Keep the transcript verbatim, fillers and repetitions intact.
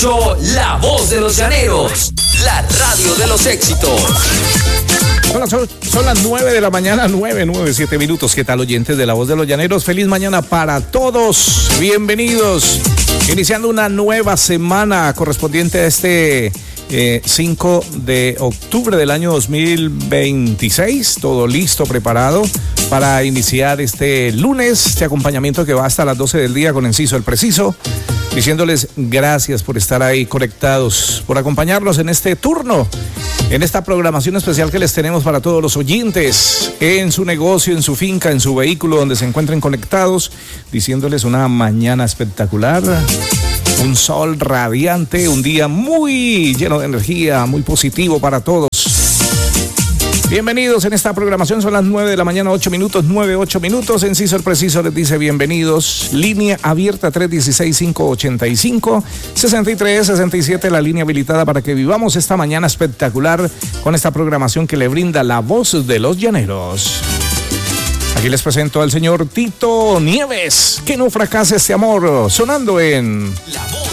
escucho La Voz de los Llaneros, la radio de los éxitos. Son las, son las nueve de la mañana, nueve, nueve, siete minutos. ¿Qué tal, oyentes de La Voz de los Llaneros? Feliz mañana para todos. Bienvenidos. Iniciando una nueva semana correspondiente a este eh, cinco de octubre del año dos mil veintiséis. Todo listo, preparado para iniciar este lunes, este acompañamiento que va hasta las doce del día con Enciso el Preciso. Diciéndoles gracias por estar ahí conectados, por acompañarnos en este turno, en esta programación especial que les tenemos para todos los oyentes, en su negocio, en su finca, en su vehículo, donde se encuentren conectados, diciéndoles una mañana espectacular, un sol radiante, un día muy lleno de energía, muy positivo para todos. Bienvenidos en esta programación, son las nueve de la mañana, ocho minutos, nueve, ocho minutos. Enciso el Preciso les dice bienvenidos. Línea abierta tres uno seis, cinco ocho cinco, seis tres seis siete, la línea habilitada para que vivamos esta mañana espectacular con esta programación que le brinda La Voz de los Llaneros. Aquí les presento al señor Tito Nieves. Que no fracase este amor, sonando en La Voz